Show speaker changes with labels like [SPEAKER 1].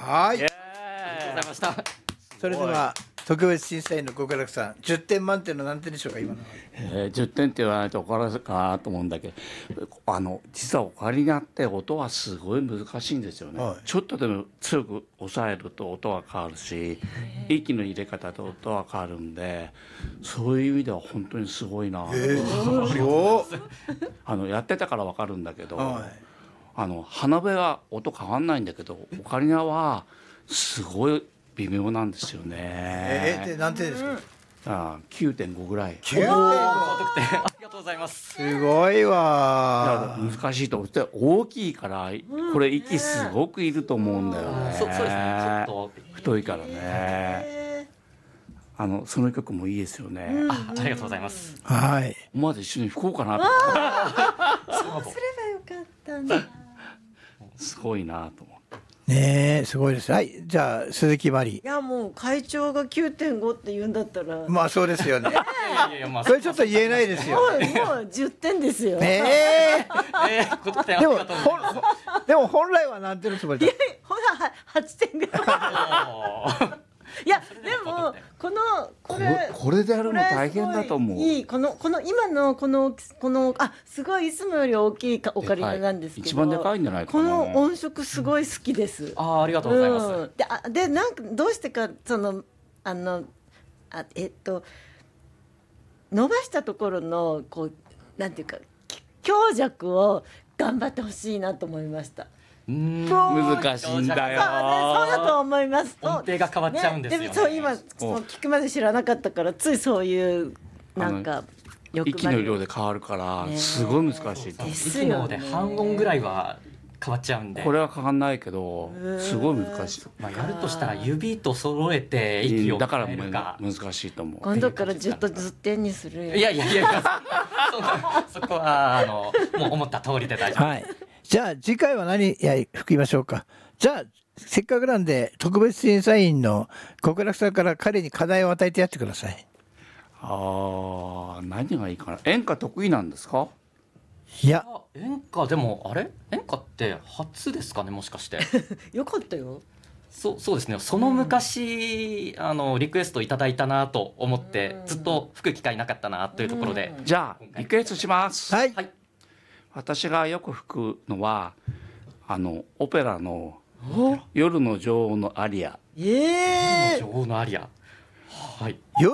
[SPEAKER 1] はい。
[SPEAKER 2] ありがとうございました。
[SPEAKER 1] それでは特別審査員の極楽さん、10点満点の何点でしょうか今の。
[SPEAKER 3] 10点って言わないと怒られるかなと思うんだけど、実はオカリナって音はすごい難しいんですよね、
[SPEAKER 1] はい、
[SPEAKER 3] ちょっとでも強く抑えると音が変わるし、息の入れ方と音が変わるんで、そういう意味では本当にすごいなやってたから分かるんだけど、
[SPEAKER 1] はい、
[SPEAKER 3] 鼻笛は音変わんないんだけど、オカリナはすごい微妙なんですよね。
[SPEAKER 1] で何点ですか。
[SPEAKER 3] 9.5 ぐらい。
[SPEAKER 1] 9点。
[SPEAKER 2] 高得点ありがとうございます。
[SPEAKER 1] すごいわ。
[SPEAKER 3] 難しいと思って、大きいからこれ息すごくいると思うんだよね。
[SPEAKER 2] そうですね。ちょっと
[SPEAKER 3] 太いからね。その曲もいいですよね。
[SPEAKER 2] ありがとうございます。
[SPEAKER 1] はい。
[SPEAKER 3] 思わず一緒に吹こうかなと。
[SPEAKER 4] そうすればよかったんだ。
[SPEAKER 3] すごいなと思って。
[SPEAKER 1] ねえ、すごいです。はい、じゃあ鈴木真理。
[SPEAKER 4] いやもう会長が 9.5 って言うんだったら、
[SPEAKER 1] まあそうですよね。
[SPEAKER 2] いやいや、まあ
[SPEAKER 1] それちょっと言えないですよ。
[SPEAKER 4] もう10点ですよ。
[SPEAKER 2] 高得点あ
[SPEAKER 1] でも
[SPEAKER 2] りがとうございます。
[SPEAKER 1] でも本来は何点のつもりだ。
[SPEAKER 4] ほら8点ぐらい。いやでも
[SPEAKER 3] これでやるの大変だと思う。
[SPEAKER 4] いいこの今のこのすごいいつもより大きいオカリナなんですけど、
[SPEAKER 3] 一番でかいんじゃないかな。
[SPEAKER 4] この音色すごい好きです。
[SPEAKER 2] ありがとうございます。
[SPEAKER 4] でなんかどうしてか伸ばしたところのこうなんていうか強弱を頑張ってほしいなと思いました。
[SPEAKER 3] 難しいんだよ。
[SPEAKER 4] そうだと思います。
[SPEAKER 2] 音程が変わっちゃうんですよね。
[SPEAKER 4] そう今聞くまで知らなかったからついそういうなんか
[SPEAKER 3] 息の量で変わるからすごい難しい。
[SPEAKER 2] 息ので半音ぐらいは変わっちゃうんで。
[SPEAKER 3] これは変わんないけどすごい難しい。
[SPEAKER 2] やるとしたら指と揃えて息を
[SPEAKER 3] だから
[SPEAKER 2] 変えるか
[SPEAKER 3] 難しいと思う。
[SPEAKER 4] 今度から10点にするよ。
[SPEAKER 2] いやそこはもう思った通りで大丈夫。
[SPEAKER 1] はい。じゃあ次回は何吹きましょうか。じゃあせっかくなんで特別審査員の極楽さんから彼に課題を与えてやってください。
[SPEAKER 3] 何がいいかな。演歌得意なんですか。
[SPEAKER 1] いや
[SPEAKER 2] 演歌でも演歌って初ですかね、もしかして。
[SPEAKER 4] よかったよ。
[SPEAKER 2] そうですね。その昔、リクエストいただいたなと思ってずっと吹く機会なかったなというところで、
[SPEAKER 3] じゃあリクエストします。
[SPEAKER 1] はい、
[SPEAKER 3] 私がよく吹くのはオペラの夜の女王のアリア。
[SPEAKER 2] 夜の女王のアリア。はい。